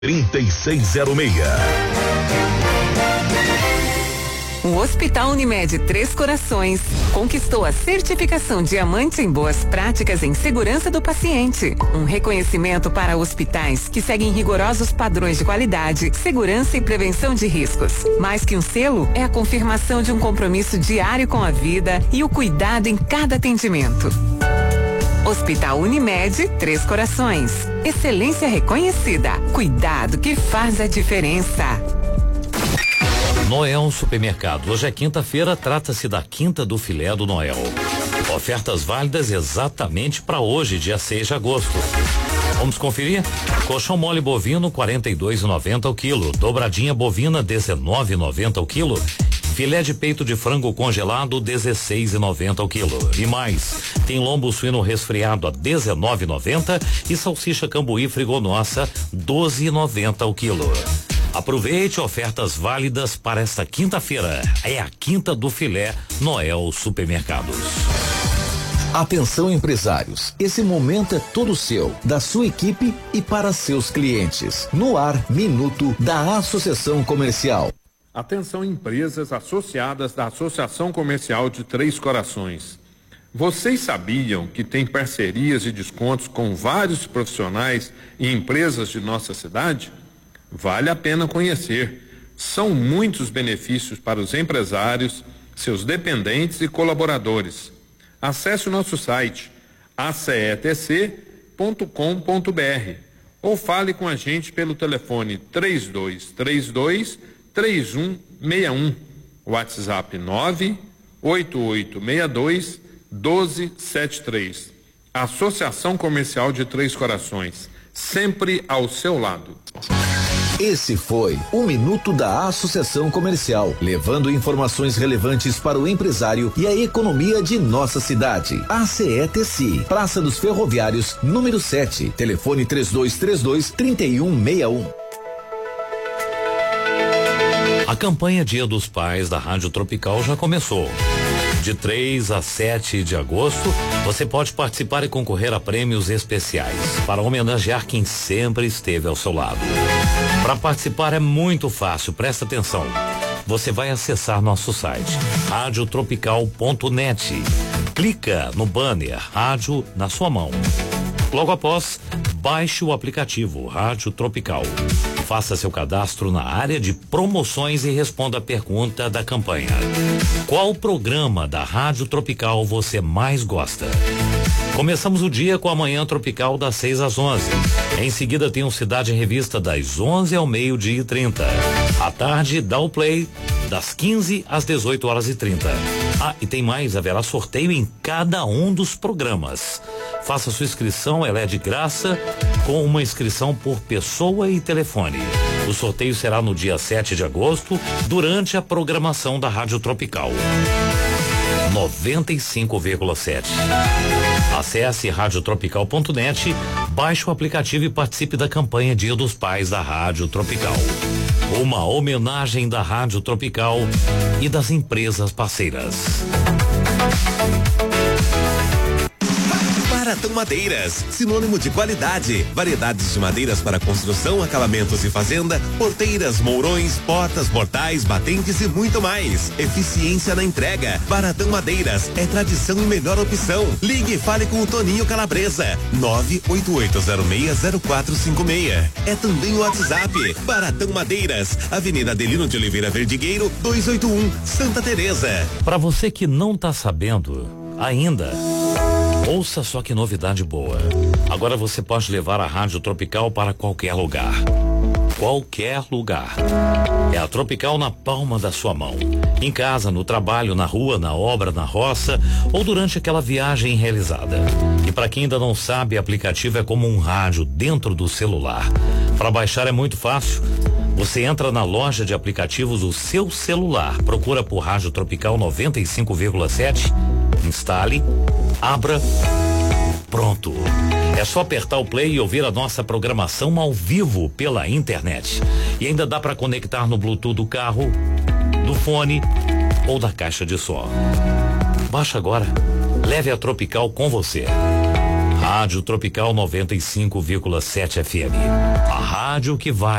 3606. O Hospital Unimed Três Corações conquistou a certificação Diamante em Boas Práticas em Segurança do Paciente. Um reconhecimento para hospitais que seguem rigorosos padrões de qualidade, segurança e prevenção de riscos. Mais que um selo, é a confirmação de um compromisso diário com a vida e o cuidado em cada atendimento. Hospital Unimed Três Corações. Excelência reconhecida. Cuidado que faz a diferença. Noel Supermercado. Hoje é quinta-feira, trata-se da Quinta do Filé do Noel. Ofertas válidas exatamente para hoje, dia 6 de agosto. Vamos conferir? Colchão mole bovino, 42,90 o quilo. Dobradinha bovina, 19,90 o quilo. Filé de peito de frango congelado, 16,90 o quilo. E mais, tem lombo suíno resfriado a 19,90 e salsicha cambuí frigonossa, 12,90 o quilo. Aproveite ofertas válidas para esta quinta-feira. É a Quinta do Filé Noel Supermercados. Atenção, empresários, esse momento é todo seu, da sua equipe e para seus clientes. No ar, Minuto da Associação Comercial. Atenção, empresas associadas da Associação Comercial de Três Corações. Vocês sabiam que tem parcerias e descontos com vários profissionais e empresas de nossa cidade? Vale a pena conhecer. São muitos benefícios para os empresários, seus dependentes e colaboradores. Acesse o nosso site acetc.com.br ou fale com a gente pelo telefone 3232-3161, WhatsApp 98862-1273. Associação Comercial de Três Corações, sempre ao seu lado. Esse foi o Minuto da Associação Comercial, levando informações relevantes para o empresário e a economia de nossa cidade. ACETC, Praça dos Ferroviários, número 7, telefone 3232-3161. A campanha Dia dos Pais da Rádio Tropical já começou. De 3 a 7 de agosto, você pode participar e concorrer a prêmios especiais para homenagear quem sempre esteve ao seu lado. Para participar é muito fácil, presta atenção. Você vai acessar nosso site, radiotropical.net. Clica no banner Rádio na sua mão. Logo após, baixe o aplicativo Rádio Tropical. Faça seu cadastro na área de promoções e responda a pergunta da campanha. Qual programa da Rádio Tropical você mais gosta? Começamos o dia com a Manhã Tropical das 6 às 11. Em seguida tem o Cidade em Revista das 11 ao 12:30. À tarde dá o play das 15 às 18h30. Ah, e tem mais, haverá sorteio em cada um dos programas. Faça sua inscrição, ela é de graça, com uma inscrição por pessoa e telefone. O sorteio será no dia 7 de agosto, durante a programação da Rádio Tropical 95,7. Acesse radiotropical.net, baixe o aplicativo e participe da campanha Dia dos Pais da Rádio Tropical. Uma homenagem da Rádio Tropical e das empresas parceiras. Baratão Madeiras, sinônimo de qualidade. Variedades de madeiras para construção, acabamentos e fazenda, porteiras, mourões, portas, portais, batentes e muito mais. Eficiência na entrega. Baratão Madeiras é tradição e melhor opção. Ligue e fale com o Toninho Calabresa. 988060456. É também o WhatsApp. Baratão Madeiras, Avenida Adelino de Oliveira Verdigueiro, 281, Santa Teresa. Para você que não tá sabendo ainda, ouça só que novidade boa. Agora você pode levar a Rádio Tropical para qualquer lugar. Qualquer lugar. É a Tropical na palma da sua mão. Em casa, no trabalho, na rua, na obra, na roça ou durante aquela viagem realizada. E para quem ainda não sabe, aplicativo é como um rádio dentro do celular. Para baixar é muito fácil. Você entra na loja de aplicativos do seu celular, procura por Rádio Tropical 95,7, instale, abra, pronto. É só apertar o play e ouvir a nossa programação ao vivo pela internet. E ainda dá para conectar no Bluetooth do carro, do fone ou da caixa de som. Baixa agora, leve a Tropical com você. Rádio Tropical 95,7 FM. A rádio que vai